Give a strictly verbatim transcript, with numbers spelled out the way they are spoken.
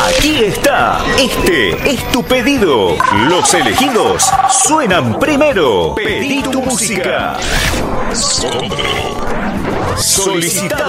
Aquí está. Este es tu pedido. Los elegidos suenan primero. Pedí tu música. Solicitado.